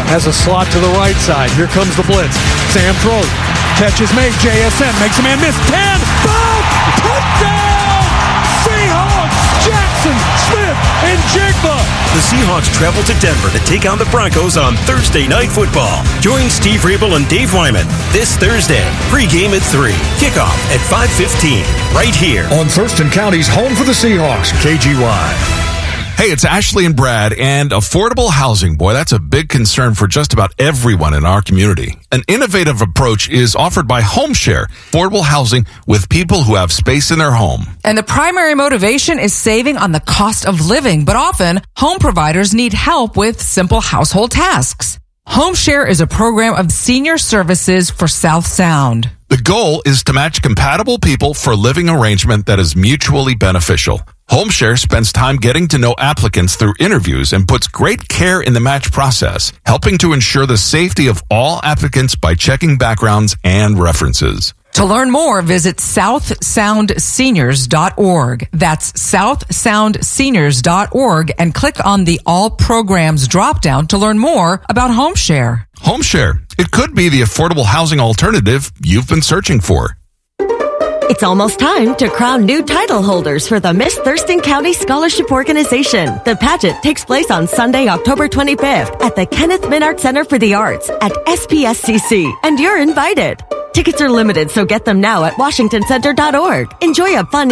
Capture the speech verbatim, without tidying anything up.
has a slot to the right side. Here comes the blitz. Sam throws. Catch is made. J S N makes a man miss. ten, five, touchdown! Seahawks! Jackson, Smith, and Jigba. The Seahawks travel to Denver to take on the Broncos on Thursday Night Football. Join Steve Rabel and Dave Wyman this Thursday. Pre-game at three. Kickoff at five fifteen. Right here on Thurston County's home for the Seahawks, K G Y. Hey, it's Ashley and Brad, and affordable housing. Boy, that's a big concern for just about everyone in our community. An innovative approach is offered by HomeShare, affordable housing with people who have space in their home. And the primary motivation is saving on the cost of living, but often home providers need help with simple household tasks. HomeShare is a program of senior services for South Sound. The goal is to match compatible people for a living arrangement that is mutually beneficial. HomeShare spends time getting to know applicants through interviews and puts great care in the match process, helping to ensure the safety of all applicants by checking backgrounds and references. To learn more, visit south sound seniors dot org. That's south sound seniors dot org and click on the All Programs drop-down to learn more about HomeShare. HomeShare. It could be the affordable housing alternative you've been searching for. It's almost time to crown new title holders for the Miss Thurston County Scholarship Organization. The pageant takes place on Sunday, October twenty-fifth at the Kenneth Minart Center for the Arts at S P S C C, and you're invited. Tickets are limited, so get them now at washington center dot org. Enjoy a fun